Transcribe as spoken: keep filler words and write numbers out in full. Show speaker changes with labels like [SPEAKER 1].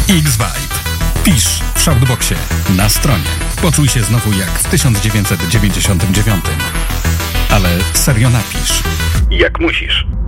[SPEAKER 1] X-Vibe. Pisz w Shoutboxie, na stronie. Poczuj się znowu jak w tysiąc dziewięćset dziewięćdziesiątym dziewiątym. Ale serio napisz. Jak musisz.